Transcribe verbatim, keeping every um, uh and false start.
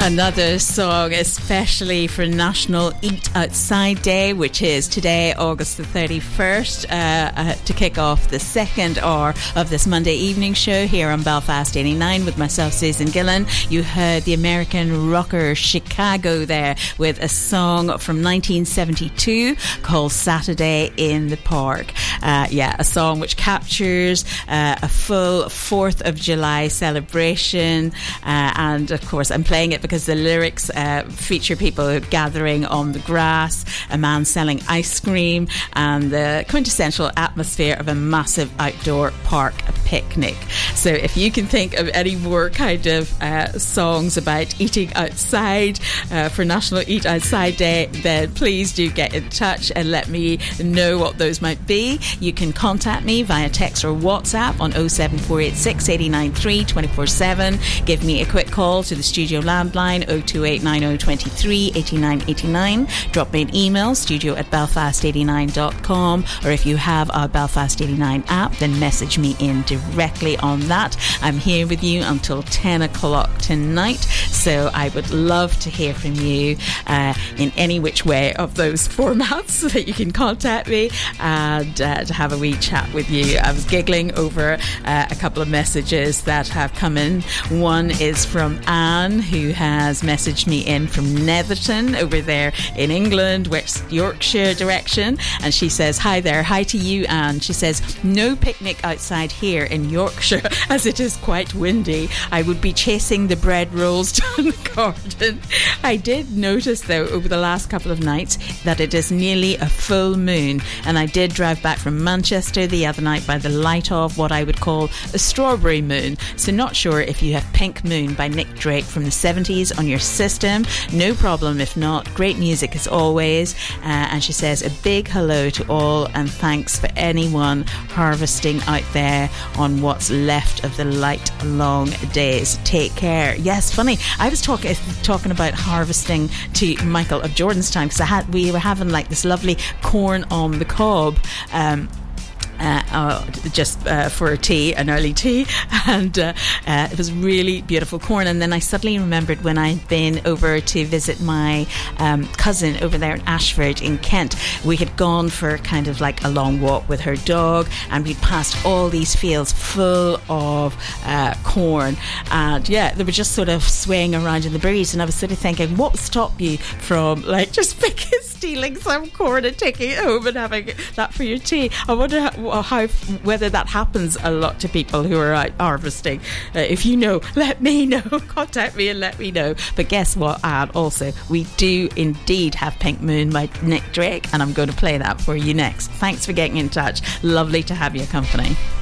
Another song especially for National Eat Outside Day, which is today, August the thirty-first, uh, uh, to kick off the second hour of this Monday evening show here on Belfast eighty-nine with myself, Susan Gillan. You heard the American rocker Chicago there with a song from nineteen seventy-two called Saturday in the Park. Uh, yeah, a song which captures uh, a full fourth of July celebration, uh, and of course I'm playing it because the lyrics uh, feature people gathering on the grass, a man selling ice cream, and the quintessential atmosphere of a massive outdoor park picnic. So if you can think of any more kind of uh, songs about eating outside uh, for National Eat Outside Day, then please do get in touch and let me know what those might be. You can contact me via text or WhatsApp on oh seven four eight six, eight nine three, two four seven. Give me a quick call to the studio landline oh two eight nine oh two three, eight nine eight nine. Drop me an email, studio at belfast eighty-nine dot com, or if you have our Belfast eighty-nine app, then message me in directly on that. I'm here with you until ten o'clock tonight, so I would love to hear from you uh, in any which way of those formats so that you can contact me and uh, to have a wee chat with you. I was giggling over uh, a couple of messages that have come in. One is from Anne, who has messaged me in from Netherton over there in England, West Yorkshire direction, and she says, hi there, hi to you, Anne. She says, no picnic outside here in Yorkshire as it is quite windy. I would be chasing the bread rolls down the garden. I did notice though over the last couple of nights that it is nearly a full moon, and I did drive back from Manchester the other night by the light of what I would call a strawberry moon. So not sure if you have Pink Moon by Nick Drake from the seventies on your system. No problem if not. Great music as always. Uh, and she says a big hello to all and thanks for anyone harvesting out there on what's left of the light long days. Take care. Yes, funny, I was talking talking about harvesting to Michael of Jordan's time, because I had we were having like this lovely corn on the cob um Uh, uh, just uh, for a tea, an early tea, and uh, uh, it was really beautiful corn. And then I suddenly remembered when I'd been over to visit my um, cousin over there in Ashford in Kent, we had gone for kind of like a long walk with her dog, and we'd passed all these fields full of uh, corn, and yeah, they were just sort of swaying around in the breeze. And I was sort of thinking, what would stop you from like just picking, stealing some corn and taking it home and having that for your tea? I wonder how How, whether that happens a lot to people who are out harvesting. Uh, if you know, let me know. Contact me and let me know. But guess what, Anne? Also, we do indeed have Pink Moon by Nick Drake, and I'm going to play that for you next. Thanks for getting in touch. Lovely to have your company.